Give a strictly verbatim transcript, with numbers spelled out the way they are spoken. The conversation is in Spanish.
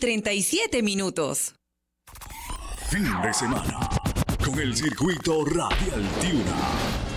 treinta y siete minutos. Fin de semana con el circuito Radial Tiuna.